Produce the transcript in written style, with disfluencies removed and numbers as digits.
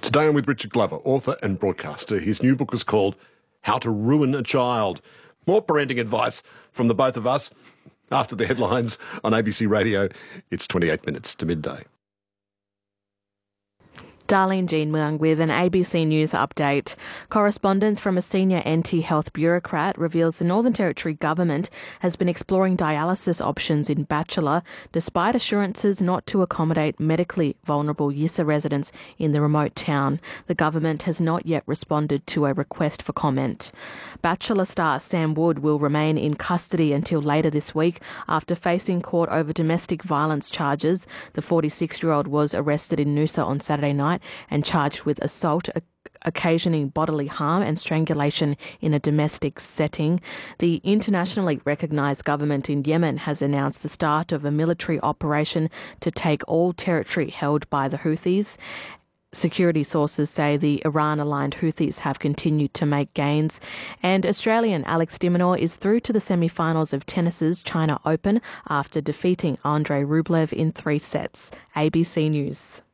Today I'm with Richard Glover, author and broadcaster. His new book is called How to Ruin a Child. More parenting advice from the both of us after the headlines on ABC Radio. It's 28 minutes to midday. Darlene Jean Muang with an ABC News update. Correspondence from a senior NT Health bureaucrat reveals the Northern Territory government has been exploring dialysis options in Bachelor despite assurances not to accommodate medically vulnerable Yissa residents in the remote town. The government has not yet responded to a request for comment. Bachelor star Sam Wood will remain in custody until later this week after facing court over domestic violence charges. The 46-year-old was arrested in Noosa on Saturday night and charged with assault occasioning bodily harm and strangulation in a domestic setting. The internationally recognised government in Yemen has announced the start of a military operation to take all territory held by the Houthis. Security sources say the Iran-aligned Houthis have continued to make gains. And Australian Alex de Minaur is through to the semi-finals of tennis's China Open after defeating Andrei Rublev in 3 sets. ABC News.